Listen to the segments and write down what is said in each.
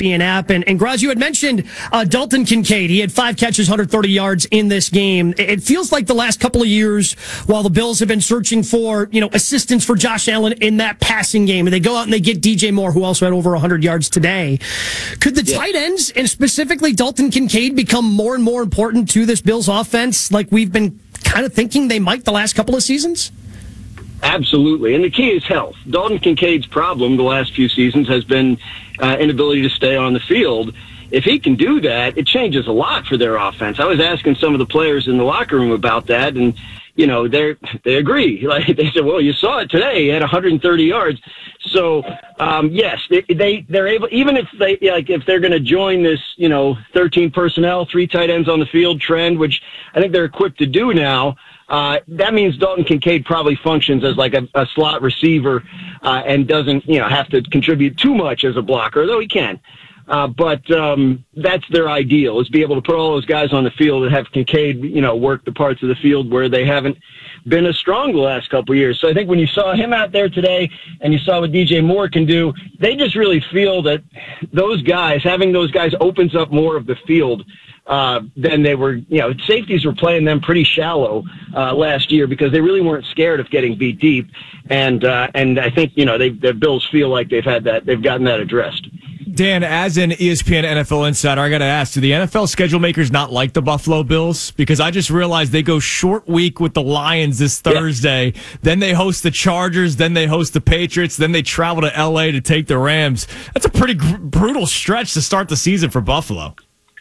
ESPN app. And Graz, you had mentioned Dalton Kincaid. He had 5 catches, 130 yards in this game. It feels like the last couple of years, while the Bills have been searching for, assistance for Josh Allen in that passing game, and they go out and they get DJ Moore, who also had over 100 yards today. Could the tight ends, and specifically Dalton Kincaid, become more and more important to this Bills offense like we've been kind of thinking they might the last couple of seasons? Absolutely. And the key is health. Dalton Kincaid's problem the last few seasons has been inability to stay on the field. If he can do that, it changes a lot for their offense. I was asking some of the players in the locker room about that, and they agree. Like they said, well, you saw it today. He had 130 yards. So yes, they're able. Even if if they're going to join this 13 personnel, 3 tight ends on the field trend, which I think they're equipped to do now. That means Dalton Kincaid probably functions as like a slot receiver and doesn't have to contribute too much as a blocker, though he can. But that's their ideal, is be able to put all those guys on the field and have Kincaid, work the parts of the field where they haven't been as strong the last couple of years. So I think when you saw him out there today and you saw what DJ Moore can do, they just really feel that having those guys opens up more of the field than they were. Safeties were playing them pretty shallow last year because they really weren't scared of getting beat deep. And I think, the Bills feel like they've gotten that addressed. Dan, as an ESPN NFL insider, I got to ask, do the NFL schedule makers not like the Buffalo Bills? Because I just realized they go short week with the Lions this Thursday. Yep. Then they host the Chargers. Then they host the Patriots. Then they travel to L.A. to take the Rams. That's a pretty brutal stretch to start the season for Buffalo.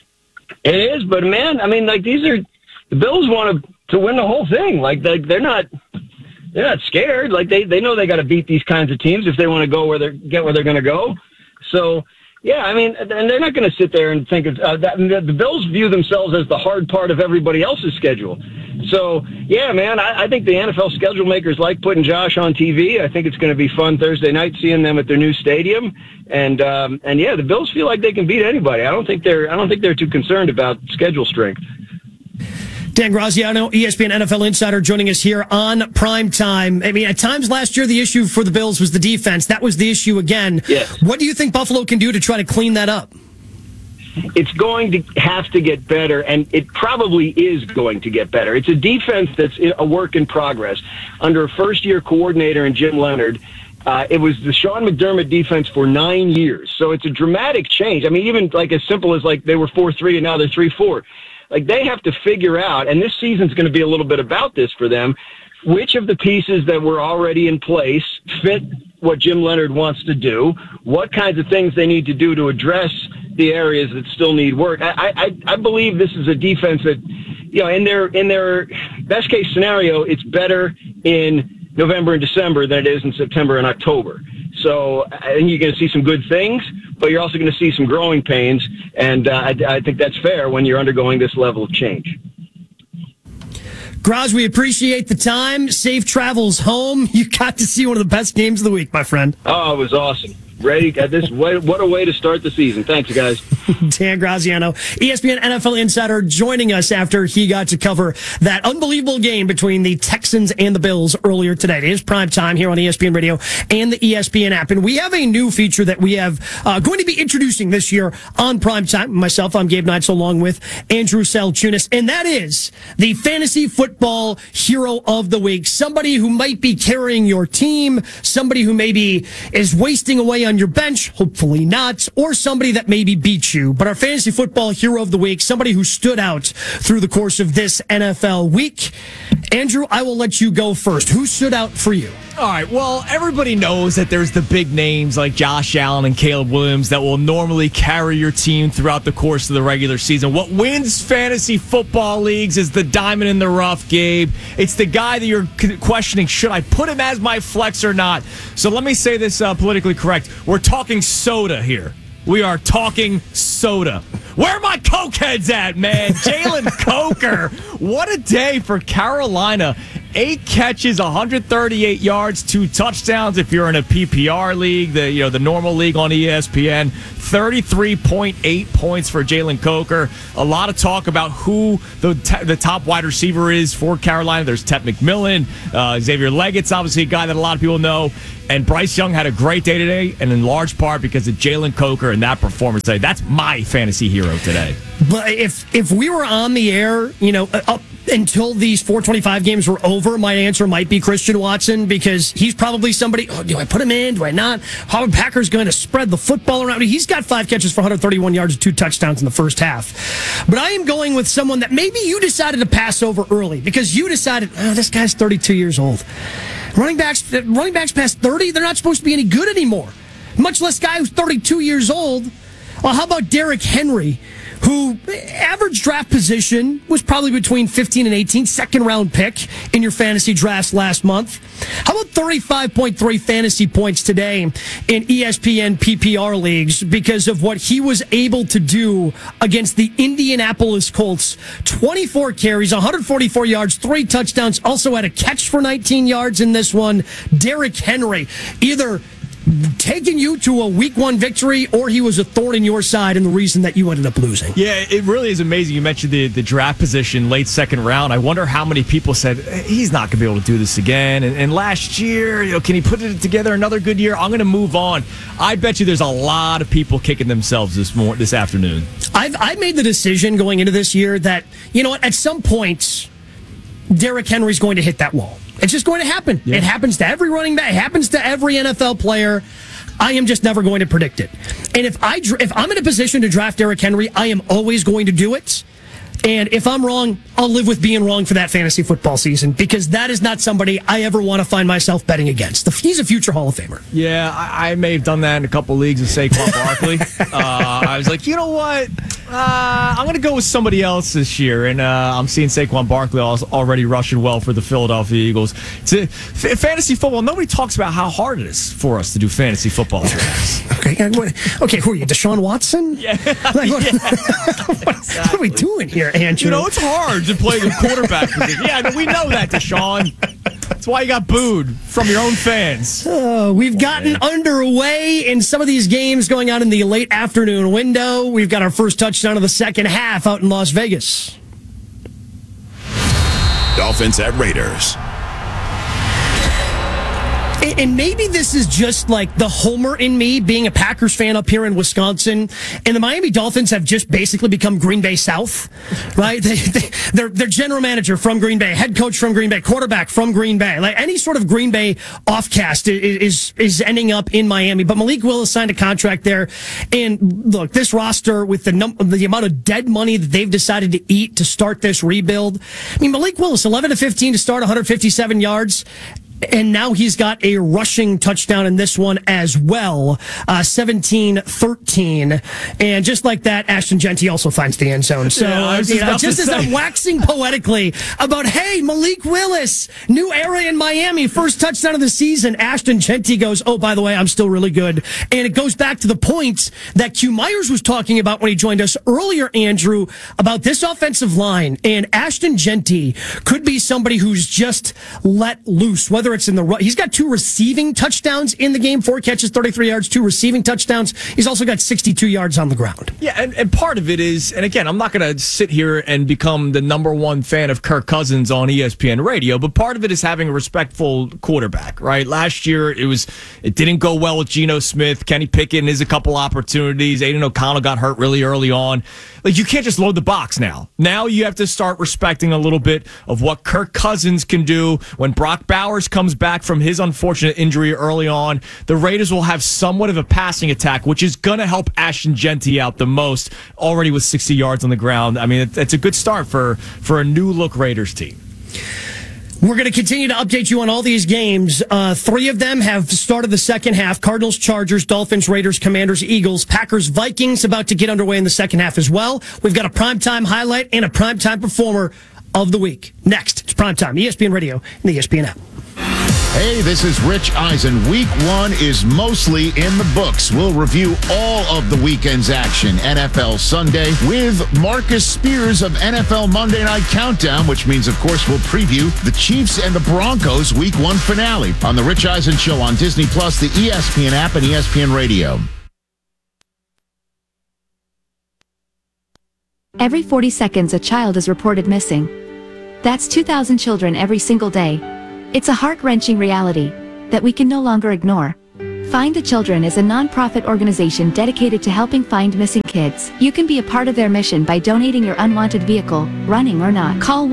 It is, but man, I mean, the Bills want to win the whole thing. They're not scared. They know they got to beat these kinds of teams if they want to go get where they're going to go. So, yeah, I mean, and they're not going to sit there and think of that. The Bills view themselves as the hard part of everybody else's schedule. So, yeah, man, I think the NFL schedule makers like putting Josh on TV. I think it's going to be fun Thursday night seeing them at their new stadium. And yeah, the Bills feel like they can beat anybody. I don't think they're too concerned about schedule strength. Dan Graziano, ESPN NFL Insider, joining us here on Prime Time. I mean, at times last year, the issue for the Bills was the defense. That was the issue again. Yes. What do you think Buffalo can do to try to clean that up? It's going to have to get better, and it probably is going to get better. It's a defense that's a work in progress. Under a first-year coordinator in Jim Leonard, it was the Sean McDermott defense for 9 years. So it's a dramatic change. I mean, even as simple as they were 4-3 and now they're 3-4. They have to figure out, and this season's going to be a little bit about this for them, which of the pieces that were already in place fit what Jim Leonard wants to do, what kinds of things they need to do to address the areas that still need work. I believe this is a defense that, in their best case scenario, it's better in November and December than it is in September and October. So I think you're going to see some good things, but you're also going to see some growing pains, and I think that's fair when you're undergoing this level of change. Graz, we appreciate the time. Safe travels home. You got to see one of the best games of the week, my friend. Oh, it was awesome. Ready? What a way to start the season. Thanks, guys. Dan Graziano, ESPN NFL Insider, joining us after he got to cover that unbelievable game between the Texans and the Bills earlier today. It is Prime Time here on ESPN Radio and the ESPN app. And we have a new feature that we have going to be introducing this year on Prime Time. Myself, I'm Gabe Neitzel, along with Andrew Salchunas. And that is the Fantasy Football Hero of the Week. Somebody who might be carrying your team, somebody who maybe is wasting away on your bench, hopefully not, or somebody that maybe beat you. But our Fantasy Football Hero of the Week, somebody who stood out through the course of this NFL week. Andrew, I will let you go first. Who stood out for you? All right, well, everybody knows that there's the big names like Josh Allen and Caleb Williams that will normally carry your team throughout the course of the regular season. What wins fantasy football leagues is the diamond in the rough, Gabe. It's the guy that you're questioning, should I put him as my flex or not? So let me say this politically correct. We're talking soda here. We are talking soda. Where are my cokeheads at, man? Jalen Coker. What a day for Carolina. 8 catches, 138 yards, 2 touchdowns. If you're in a PPR league, the normal league on ESPN, 33.8 points for Jalen Coker. A lot of talk about who the top wide receiver is for Carolina. There's Ted McMillan, Xavier Leggett's obviously a guy that a lot of people know. And Bryce Young had a great day today, and in large part because of Jalen Coker and that performance today. That's my fantasy hero today. But if we were on the air, up until these 425 games were over, my answer might be Christian Watson, because he's probably somebody, do I put him in? Do I not? How are Packers going to spread the football around? He's got 5 catches for 131 yards and 2 touchdowns in the first half. But I am going with someone that maybe you decided to pass over early because you decided, this guy's 32 years old. Running backs past 30, they're not supposed to be any good anymore, much less guy who's 32 years old. Well, how about Derrick Henry, who average draft position was probably between 15 and 18, second-round pick in your fantasy drafts last month. How about 35.3 fantasy points today in ESPN PPR leagues because of what he was able to do against the Indianapolis Colts? 24 carries, 144 yards, 3 touchdowns, also had a catch for 19 yards in this one. Derrick Henry, either taking you to a week 1 victory, or he was a thorn in your side and the reason that you ended up losing. Yeah, it really is amazing. You mentioned the draft position, late second round. I wonder how many people said, he's not going to be able to do this again. And last year, can he put it together another good year? I'm going to move on. I bet you there's a lot of people kicking themselves this afternoon. I've made the decision going into this year that, at some point, Derrick Henry's going to hit that wall. It's just going to happen. Yeah. It happens to every running back. It happens to every NFL player. I am just never going to predict it. And if I'm in a position to draft Derrick Henry, I am always going to do it. And if I'm wrong, I'll live with being wrong for that fantasy football season, because that is not somebody I ever want to find myself betting against. He's a future Hall of Famer. Yeah, I may have done that in a couple leagues with Saquon Barkley. I was like, you know what? I'm going to go with somebody else this year. And I'm seeing Saquon Barkley already rushing well for the Philadelphia Eagles. Fantasy football, nobody talks about how hard it is for us to do fantasy football drafts. Okay, who are you, Deshaun Watson? Yeah. What are we doing here, Andrew? It's hard to play the quarterback position. Yeah, we know that, Deshaun. That's why you got booed from your own fans. We've gotten underway in some of these games going on in the late afternoon window. We've got our first touchdown of the second half out in Las Vegas. Dolphins at Raiders. And maybe this is just like the homer in me being a Packers fan up here in Wisconsin. And the Miami Dolphins have just basically become Green Bay South, right? Their general manager from Green Bay, head coach from Green Bay, quarterback from Green Bay. Like any sort of Green Bay offcast is ending up in Miami. But Malik Willis signed a contract there. And look, this roster with the amount of dead money that they've decided to eat to start this rebuild. I mean, Malik Willis, 11-15 to start, 157 yards. And now he's got a rushing touchdown in this one as well, 17-13. And just like that, Ashton Genty also finds the end zone. So just as I'm waxing poetically about, hey, Malik Willis, new era in Miami, first touchdown of the season, Ashton Genty goes, oh, by the way, I'm still really good. And it goes back to the point that Q Myers was talking about when he joined us earlier, Andrew, about this offensive line. And Ashton Genty could be somebody who's just let loose, whether it's in the he's got 2 receiving touchdowns in the game, 4 catches, 33 yards, 2 receiving touchdowns. He's also got 62 yards on the ground. Yeah, and part of it is, and again, I'm not going to sit here and become the number 1 fan of Kirk Cousins on ESPN radio, but part of it is having a respectful quarterback, right? Last year, it didn't go well with Geno Smith. Kenny Pickett has a couple opportunities. Aiden O'Connell got hurt really early on. Like, you can't just load the box now. Now you have to start respecting a little bit of what Kirk Cousins can do. When Brock Bowers comes back from his unfortunate injury early on, the Raiders will have somewhat of a passing attack, which is going to help Ashton Genty out the most, already with 60 yards on the ground. I mean, it's a good start for a new-look Raiders team. We're going to continue to update you on all these games. 3 of them have started the second half. Cardinals, Chargers, Dolphins, Raiders, Commanders, Eagles, Packers, Vikings about to get underway in the second half as well. We've got a primetime highlight and a primetime performer of the week. Next, it's primetime, ESPN Radio and the ESPN app. Hey, this is Rich Eisen. Week 1 is mostly in the books. We'll review all of the weekend's action, NFL Sunday, with Marcus Spears of NFL Monday Night Countdown, which means, of course, we'll preview the Chiefs and the Broncos Week 1 finale on The Rich Eisen Show on Disney+, the ESPN app, and ESPN Radio. Every 40 seconds, a child is reported missing. That's 2,000 children every single day. It's a heart-wrenching reality that we can no longer ignore. Find the Children is a non-profit organization dedicated to helping find missing kids. You can be a part of their mission by donating your unwanted vehicle, running or not. Call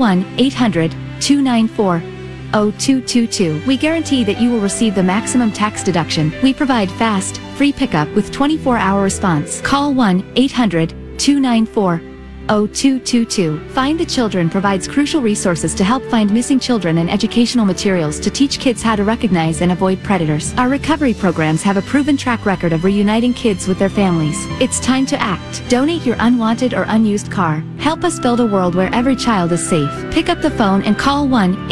1-800-294-0222. We guarantee that you will receive the maximum tax deduction. We provide fast, free pickup with 24-hour response. Call 1-800-294-0222. Find the Children provides crucial resources to help find missing children and educational materials to teach kids how to recognize and avoid predators. Our recovery programs have a proven track record of reuniting kids with their families. It's time to act. Donate your unwanted or unused car. Help us build a world where every child is safe. Pick up the phone and call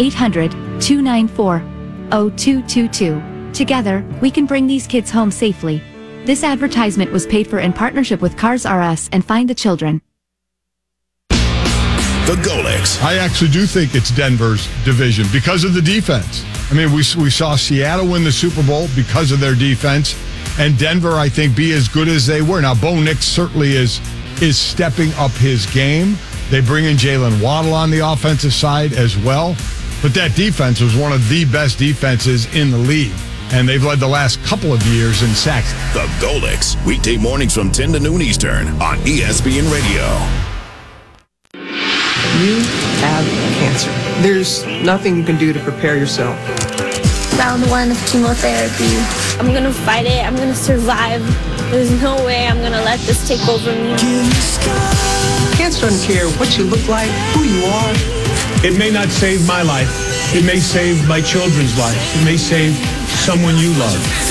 1-800-294-0222. Together, we can bring these kids home safely. This advertisement was paid for in partnership with Cars R Us and Find the Children. The Golics. I actually do think it's Denver's division because of the defense. I mean, we saw Seattle win the Super Bowl because of their defense, and Denver, I think, be as good as they were. Now, Bo Nix certainly is stepping up his game. They bring in Jalen Waddle on the offensive side as well, but that defense was one of the best defenses in the league, and they've led the last couple of years in sacks. The Golics, weekday mornings from 10 to noon Eastern on ESPN Radio. You have cancer. There's nothing you can do to prepare yourself. Round 1 of chemotherapy. I'm gonna fight it. I'm gonna survive. There's no way I'm gonna let this take over me. Cancer doesn't care what you look like, who you are. It may not save my life. It may save my children's life. It may save someone you love.